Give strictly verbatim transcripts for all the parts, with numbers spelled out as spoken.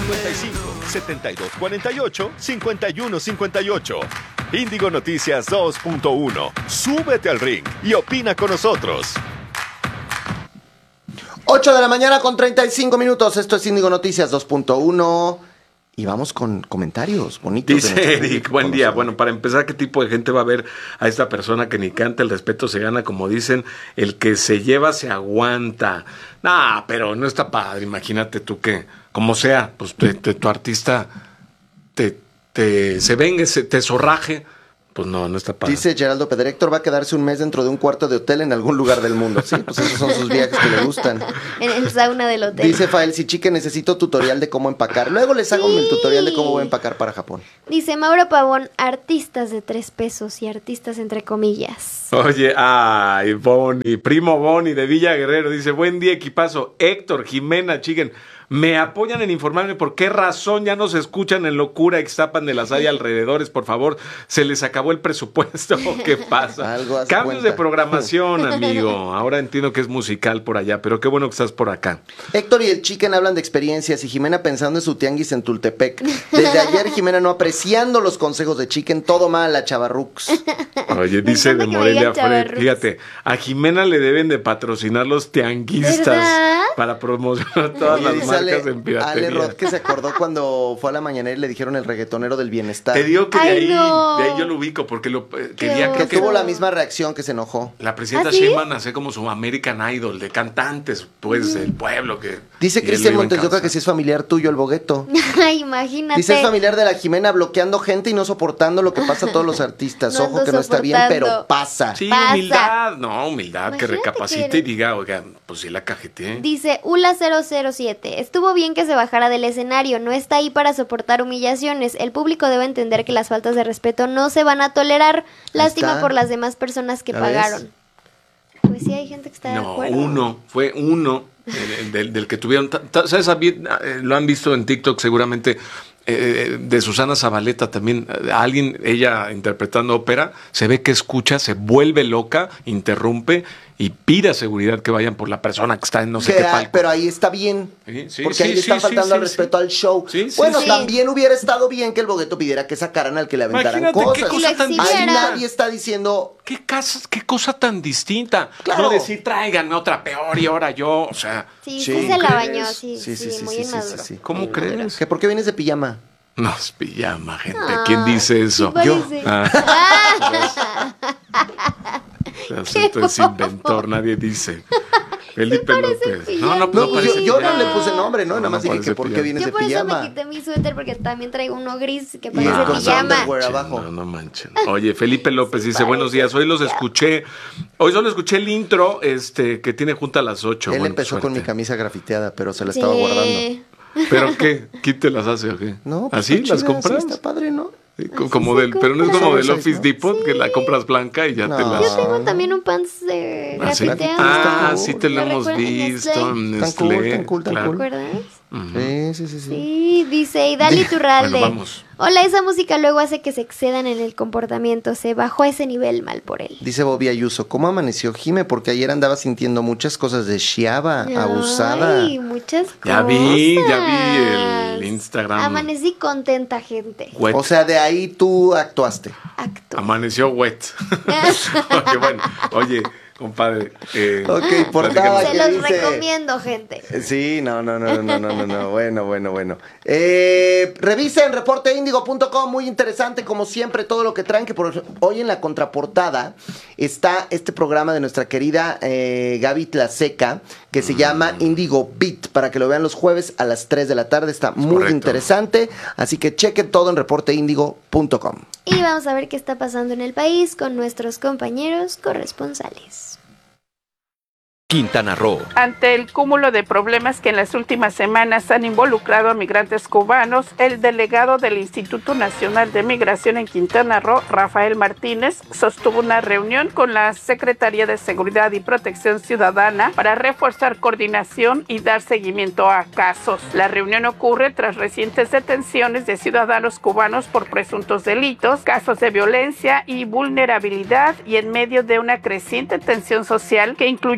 cincuenta y cinco, setenta y dos cuarenta y ocho, cincuenta y uno cincuenta y ocho. Índigo Noticias dos punto uno. Súbete al ring y opina con nosotros. ocho de la mañana con treinta y cinco minutos. Esto es Índigo Noticias dos punto uno. Y vamos con comentarios bonitos. Dice Eric, buen día. Bueno, para empezar, ¿qué tipo de gente va a ver a esta persona que ni canta? El respeto se gana, como dicen, el que se lleva se aguanta. Nah, pero no está padre. Imagínate tú que, como sea, pues te, te, tu artista te, te se vengue, se, te zorraje. Pues no, no está padre. Dice Geraldo Pedro, Héctor va a quedarse un mes dentro de un cuarto de hotel en algún lugar del mundo. Sí, pues esos son sus viajes que le gustan. En el sauna del hotel. Dice Fael, si chique, necesito tutorial de cómo empacar. Luego les hago sí. el tutorial de cómo voy a empacar para Japón. Dice Mauro Pavón, artistas de tres pesos y artistas entre comillas. Oye, ay, Boni, primo Boni de Villa Guerrero, dice, buen día, equipazo. Héctor, Jimena, chiquen, me apoyan en informarme por qué razón ya no se escuchan en Locura, Ixtapan de las hay alrededores, por favor, se les acabó el presupuesto, ¿qué pasa? Algo hace Cambios cuenta. de programación, amigo, ahora entiendo que es musical por allá, pero qué bueno que estás por acá. Héctor y el Chicken hablan de experiencias y Jimena pensando en su tianguis en Tultepec. Desde ayer Jimena no apreciando los consejos de Chicken, todo mal a Chavarrux. Oye, dice de Morelia Fred, fíjate, a Jimena le deben de patrocinar los tianguistas, ¿verdad? Para promocionar todas Oye, las dice marcas Ale, en piratería. Ale Roth que se acordó cuando fue a la mañanera y le dijeron el reggaetonero del bienestar. Te digo que de Ay, ahí, no. de ahí yo lo ubico, porque lo eh, quería Que que tuvo la misma reacción, que se enojó. la presidenta ¿Ah, sí? Sheinbaum hace como su American Idol de cantantes, pues, del pueblo. Que Dice Cristian Montes de Oca que si es familiar tuyo el bogueto. Ay, imagínate. Dice es familiar de la Jimena bloqueando gente y no soportando lo que pasa a todos los artistas. No Ojo ando que no está bien, soportando. pero pasa. Sí, Pasa. humildad, no, humildad, que Imagínate recapacite que- y diga, oiga, pues sí la cajeteé. Dice Ula cero cero siete, estuvo bien que se bajara del escenario, no está ahí para soportar humillaciones, el público debe entender que las faltas de respeto no se van a tolerar, lástima está. por las demás personas que ¿Ya pagaron. ves? Pues sí, hay gente que está de No, acuerdo. uno, fue uno del, del, del que tuvieron, ta- ta- ¿sabes? Eh, Lo han visto en TikTok seguramente, eh, de Susana Zabaleta también, eh, alguien, ella interpretando ópera, se ve que escucha, se vuelve loca, interrumpe y pide a seguridad que vayan por la persona que está en no sé Que, qué ah, palco. pero ahí está bien. Sí, sí, porque sí, ahí le están sí, faltando sí, al sí, respeto sí. al show. Sí, sí, bueno, sí. también hubiera estado bien que el bogueto pidiera que sacaran al que le aventaran Imagínate cosas. qué cosa tan Y lo Ahí exhibiera. nadie está diciendo. ¿Qué, casa, qué cosa tan distinta? Claro. No decir, tráiganme otra peor y ahora yo, o sea, Sí, Sí. sí se la ¿Crees? bañó, sí, sí, muy sí, inmaduro. sí, sí. ¿cómo crees? ¿Que por qué vienes de pijama? No, es pijama, gente. Ah, ¿Quién dice eso? sí Yo. parece. Ah, Ah, Esto es inventor, nadie dice. Felipe López. pijama. No, no, No, no pues parece yo, yo no pijama. le puse nombre, ¿no? No, Nada más no dije parece que por qué pijama. vienes Yo de por eso pijama. me quité mi suéter porque también traigo uno gris que Y parece con pijama. underwear abajo. No, no manchen. Oye, Felipe López Sí dice, buenos parece días, hoy los pijama. escuché, hoy solo escuché el intro este que tiene junta a las ocho. Él Bueno, empezó con mi suerte. camisa grafiteada, pero se la Sí. estaba guardando. ¿Pero qué? ¿Quién te las hace o qué? No, pues ¿Así? está ¿Las chida, compras? sí, está padre, ¿no? Sí, co- Así como se del, pero no es compra. como del Solo seis, Office ¿no? Depot, que la compras blanca y ya No. te las... Yo tengo también un pants de Ah, ¿sí? grafiteado. Ah, Está sí cool. te lo ¿Lo hemos recuerdan? visto en Tan Nestlé. cool, tan cool, tan claro. cool. ¿Recuerdas? Ujú. Sí, sí, sí, sí. Sí, dice Idali Turralde. Bueno, vamos. Hola, esa música luego hace que se excedan en el comportamiento. Se bajó a ese nivel, mal por él. Dice Bobby Ayuso, ¿cómo amaneció Jime? Porque ayer andaba sintiendo muchas cosas de Chiava, abusada. Ay, muchas cosas. Ya vi, ya vi el Instagram. Amanecí contenta, gente. Wet. O sea, de ahí tú actuaste. Acto. Amaneció wet. Oye, bueno, oye, compadre. Eh, Ok, portada platícanos. Se ¿qué los dice? recomiendo, gente. Sí, no, no, no, no, no, no, no, bueno, bueno, bueno. Eh, revisen reporte índigo punto com, muy interesante como siempre todo lo que traen, que por hoy en la contraportada está este programa de nuestra querida eh, Gaby Tlaseca, que se llama Índigo Beat, para que lo vean los jueves a las tres de la tarde, está muy correcto. interesante, así que chequen todo en reporte índigo punto com. Y vamos a ver qué está pasando en el país con nuestros compañeros corresponsales. Quintana Roo. Ante el cúmulo de problemas que en las últimas semanas han involucrado a migrantes cubanos, el delegado del Instituto Nacional de Migración en Quintana Roo, Rafael Martínez, sostuvo una reunión con la Secretaría de Seguridad y Protección Ciudadana para reforzar coordinación y dar seguimiento a casos. La reunión ocurre tras recientes detenciones de ciudadanos cubanos por presuntos delitos, casos de violencia y vulnerabilidad, y en medio de una creciente tensión social que incluyó un mensaje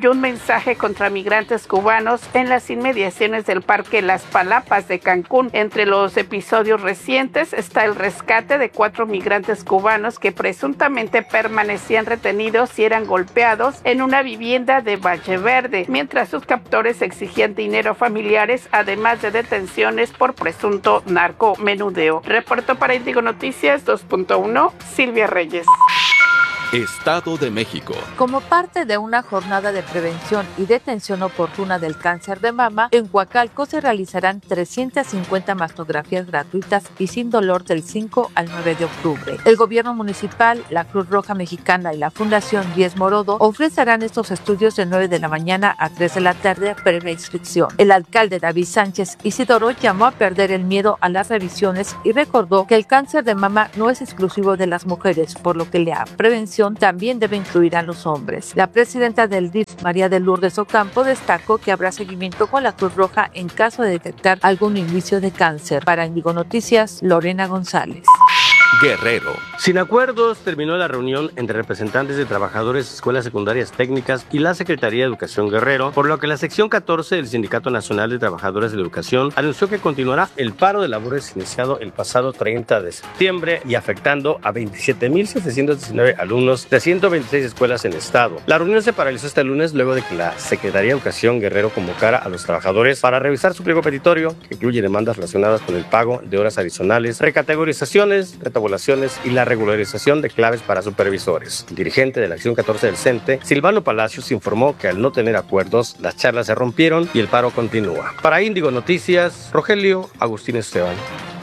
mensaje contra migrantes cubanos en las inmediaciones del Parque Las Palapas de Cancún. Entre los episodios recientes está el rescate de cuatro migrantes cubanos que presuntamente permanecían retenidos y eran golpeados en una vivienda de Valle Verde, mientras sus captores exigían dinero a familiares, además de detenciones por presunto narcomenudeo. Reportó para Índigo Noticias dos punto uno, Silvia Reyes. Estado de México. Como parte de una jornada de prevención y detención oportuna del cáncer de mama, en Coacalco se realizarán trescientas cincuenta mastografías gratuitas y sin dolor del cinco al nueve de octubre. El gobierno municipal, la Cruz Roja Mexicana y la Fundación Diez Morodo ofrecerán estos estudios de nueve de la mañana a tres de la tarde previa inscripción. El alcalde David Sánchez Isidoro llamó a perder el miedo a las revisiones y recordó que el cáncer de mama no es exclusivo de las mujeres, por lo que la prevención también debe incluir a los hombres. La presidenta del D I F, María de Lourdes Ocampo, destacó que habrá seguimiento con la Cruz Roja en caso de detectar algún indicio de cáncer. Para Índigo Noticias, Lorena González. Guerrero. Sin acuerdos, terminó la reunión entre representantes de trabajadores de escuelas secundarias técnicas y la Secretaría de Educación Guerrero, por lo que la sección catorce del Sindicato Nacional de Trabajadores de la Educación anunció que continuará el paro de labores iniciado el pasado treinta de septiembre y afectando a veintisiete mil setecientos diecinueve alumnos de ciento veintiséis escuelas en el estado. La reunión se paralizó este lunes luego de que la Secretaría de Educación Guerrero convocara a los trabajadores para revisar su pliego petitorio, que incluye demandas relacionadas con el pago de horas adicionales, recategorizaciones, retabulaciones y la regularización de claves para supervisores. El dirigente de la acción catorce del CENTE, Silvano Palacios, informó que al no tener acuerdos, las charlas se rompieron y el paro continúa. Para Índigo Noticias, Rogelio Agustín Esteban.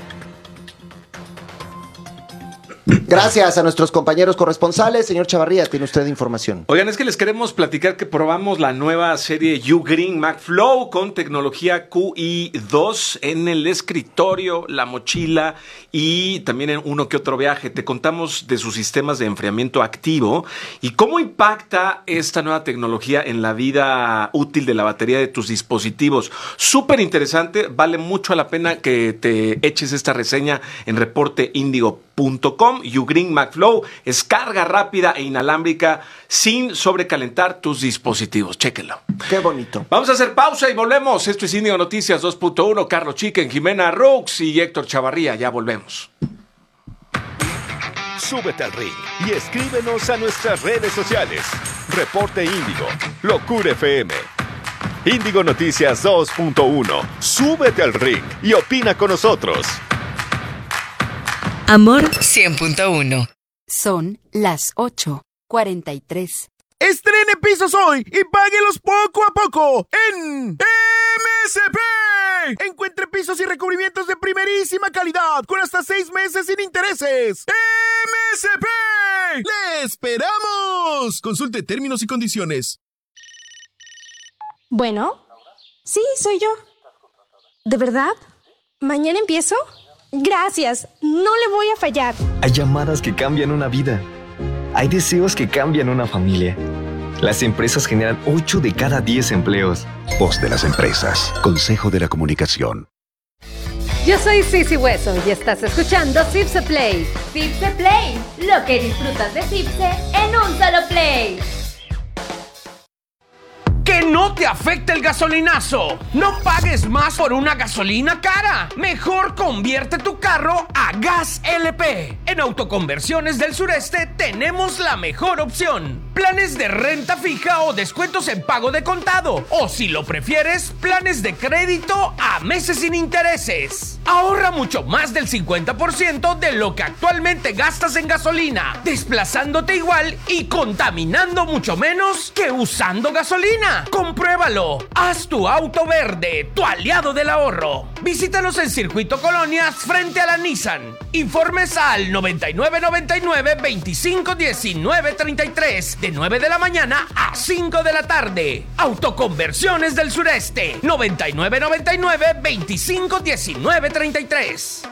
Gracias a nuestros compañeros corresponsales. Señor Chavarría, tiene usted información. Oigan, es que les queremos platicar que probamos la nueva serie Ugreen McFlow con tecnología Q I dos en el escritorio, la mochila y también en uno que otro viaje. Te contamos de sus sistemas de enfriamiento activo y cómo impacta esta nueva tecnología en la vida útil de la batería de tus dispositivos. Súper interesante, vale mucho la pena que te eches esta reseña en reporte índigo punto com. Ugreen McFlow es carga rápida e inalámbrica sin sobrecalentar tus dispositivos. Chéquenlo. Qué bonito. Vamos a hacer pausa y volvemos. Esto es Índigo Noticias dos punto uno. Carlos Chicken, Jimena Rux y Héctor Chavarría. Ya volvemos. Súbete al ring y escríbenos a nuestras redes sociales. Reporte Índigo, Locura F M. Índigo Noticias dos punto uno. Súbete al ring y opina con nosotros. Amor cien punto uno. Son las ocho cuarenta y tres. Estrene pisos hoy y páguelos poco a poco en M S P. Encuentre pisos y recubrimientos de primerísima calidad con hasta seis meses sin intereses. M S P. ¡Le esperamos! Consulte términos y condiciones. Bueno, sí, soy yo. ¿De verdad? ¿Mañana empiezo? Gracias, no le voy a fallar. Hay llamadas que cambian una vida. Hay deseos que cambian una familia. Las empresas generan ocho de cada diez empleos. Voz de las empresas. Consejo de la Comunicación. Yo soy Sisi Hueso y estás escuchando Cipse Play. Cipse Play, lo que disfrutas de Cipse en un solo play. ¡Que no te afecte el gasolinazo! ¡No pagues más por una gasolina cara! Mejor convierte tu carro a Gas L P. En Autoconversiones del Sureste tenemos la mejor opción. Planes de renta fija o descuentos en pago de contado. O si lo prefieres, planes de crédito a meses sin intereses. Ahorra mucho más del cincuenta por ciento de lo que actualmente gastas en gasolina, desplazándote igual y contaminando mucho menos que usando gasolina. ¡Compruébalo! Haz tu auto verde, tu aliado del ahorro. Visítanos en Circuito Colonias frente a la Nissan. Informes al noventa y nueve noventa y nueve veinticinco diecinueve treinta y tres de nueve de la mañana a cinco de la tarde. Autoconversiones del Sureste noventa y nueve noventa y nueve veinticinco diecinueve treinta y tres.